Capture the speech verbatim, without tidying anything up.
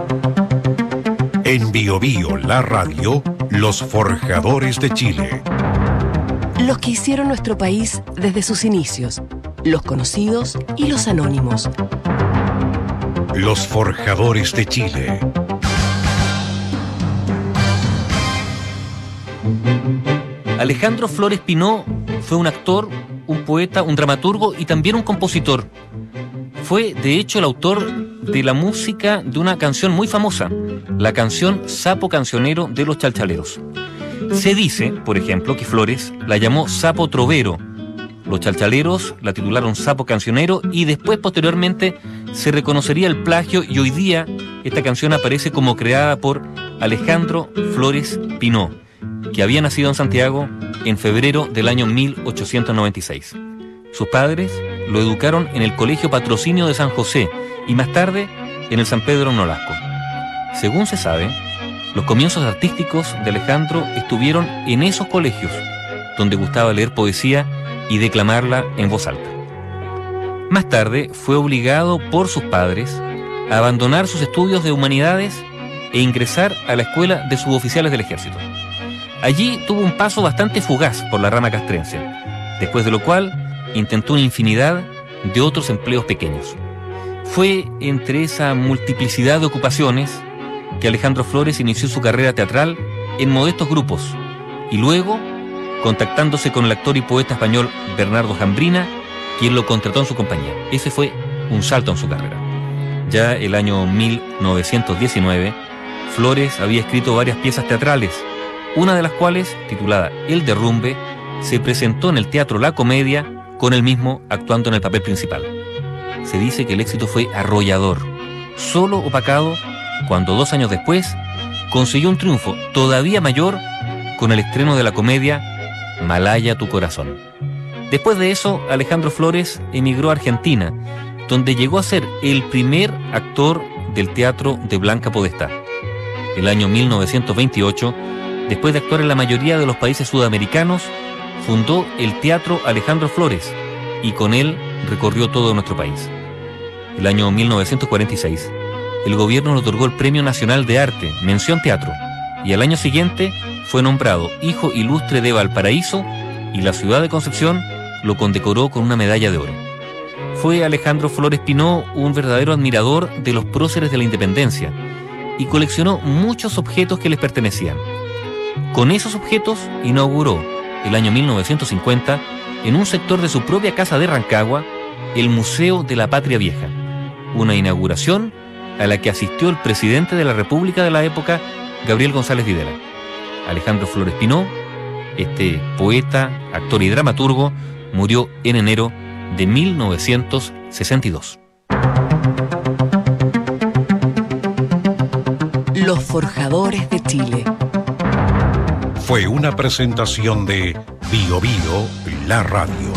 En Bio Bio, la radio, los forjadores de Chile. Los que hicieron nuestro país desde sus inicios, los conocidos y los anónimos. Los forjadores de Chile. Alejandro Flores Pinó fue un actor, un poeta, un dramaturgo y también un compositor. Fue, de hecho, el autor de la música de una canción muy famosa, la canción Sapo Cancionero de los Chalchaleros. Se dice, por ejemplo, que Flores la llamó Sapo Trovero. Los Chalchaleros la titularon Sapo Cancionero y después, posteriormente, se reconocería el plagio y hoy día esta canción aparece como creada por Alejandro Flores Pinó, que había nacido en Santiago en febrero del año mil ochocientos noventa y seis. Sus padres lo educaron en el Colegio Patrocinio de San José y más tarde en el San Pedro Nolasco. Según se sabe, los comienzos artísticos de Alejandro estuvieron en esos colegios, donde gustaba leer poesía y declamarla en voz alta. Más tarde fue obligado por sus padres a abandonar sus estudios de humanidades e ingresar a la escuela de suboficiales del ejército. Allí tuvo un paso bastante fugaz por la rama castrense, después de lo cual intentó una infinidad de otros empleos pequeños. Fue entre esa multiplicidad de ocupaciones que Alejandro Flores inició su carrera teatral en modestos grupos y luego contactándose con el actor y poeta español Bernardo Jambrina, quien lo contrató en su compañía. Ese fue un salto en su carrera. Ya el año mil novecientos diecinueve, Flores había escrito varias piezas teatrales, una de las cuales, titulada El Derrumbe, se presentó en el Teatro La Comedia con él mismo actuando en el papel principal. Se dice que el éxito fue arrollador, solo opacado cuando dos años después consiguió un triunfo todavía mayor con el estreno de la comedia Malaya tu corazón. Después de eso, Alejandro Flores emigró a Argentina, donde llegó a ser el primer actor del teatro de Blanca Podestá. El año mil novecientos veintiocho, después de actuar en la mayoría de los países sudamericanos, fundó el Teatro Alejandro Flores y con él recorrió todo nuestro país. El año mil novecientos cuarenta y seis, el gobierno le otorgó el Premio Nacional de Arte, mención teatro, y al año siguiente fue nombrado Hijo Ilustre de Valparaíso y la ciudad de Concepción lo condecoró con una medalla de oro. Fue Alejandro Flores Pinó un verdadero admirador de los próceres de la independencia y coleccionó muchos objetos que les pertenecían. Con esos objetos inauguró el año mil novecientos cincuenta, en un sector de su propia casa de Rancagua, el Museo de la Patria Vieja, una inauguración a la que asistió el presidente de la República de la época, Gabriel González Videla. Alejandro Flores Pinó, este poeta, actor y dramaturgo, murió en enero de mil novecientos sesenta y dos. Los forjadores de Chile. Fue una presentación de Bio Bio, la radio.